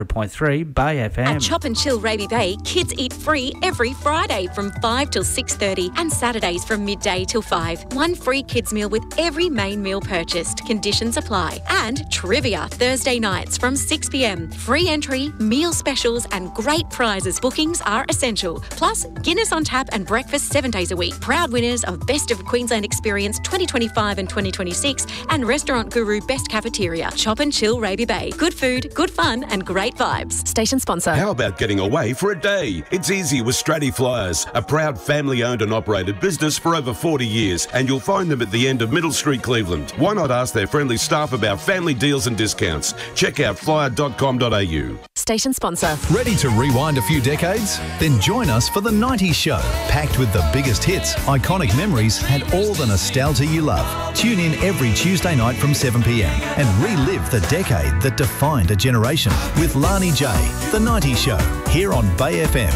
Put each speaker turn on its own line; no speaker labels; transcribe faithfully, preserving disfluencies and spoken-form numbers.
point three Bay F M.
At Chop and Chill Raby Bay, kids eat free every Friday from five till six thirty and Saturdays from midday till five. One free kids meal with every main meal purchased. Conditions apply. And trivia Thursday nights from six p m. Free entry, meal specials and great prizes. Bookings are essential. Plus, Guinness on tap and breakfast seven days a week. Proud winners of Best of Queensland Experience twenty twenty-five and twenty twenty-six and Restaurant Guru Best Cafeteria. Chop and Chill Raby Bay. Good food, good fun and great vibes. Station sponsor.
How about getting away for a day? It's easy with Stratty Flyers, a proud family-owned and operated business for over forty years, and you'll find them at the end of Middle Street, Cleveland. Why not ask their friendly staff about family deals and discounts? Check out flyer dot com dot a u.
Station sponsor.
Ready to rewind a few decades? Then join us for the nineties Show, packed with the biggest hits, iconic memories, and all the nostalgia you love. Tune in every Tuesday night from seven p m and relive the decade that defined a generation with Lani J. The nineties Show, here on Bay F M.